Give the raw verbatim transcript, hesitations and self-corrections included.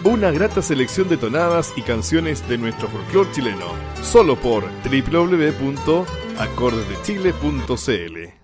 Una grata selección de tonadas y canciones de nuestro folclore chileno, solo por doble u doble u doble u punto acordes de chile punto c l.